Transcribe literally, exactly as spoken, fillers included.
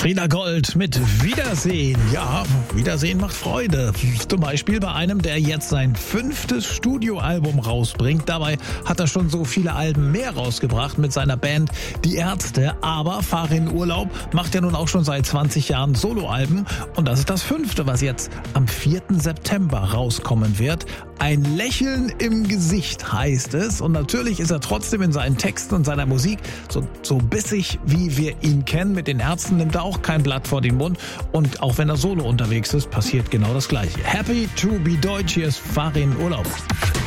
Frieda Gold mit Wiedersehen. Ja, Wiedersehen macht Freude. Zum Beispiel bei einem, der jetzt sein fünftes Studioalbum rausbringt. Dabei hat er schon so viele Alben mehr rausgebracht mit seiner Band Die Ärzte. Aber Farin Urlaub macht ja nun auch schon seit zwanzig Jahren Soloalben. Und das ist das fünfte, was jetzt am vierten September rauskommen wird. Ein Lächeln im Gesicht heißt es. Und natürlich ist er trotzdem in seinen Texten und seiner Musik so, so bissig, wie wir ihn kennen. Mit den Ärzten nimmt er auch kein Blatt vor den Mund. Und auch wenn er solo unterwegs ist, passiert genau das Gleiche. Happy to be Deutsch, hier ist Farin Urlaub.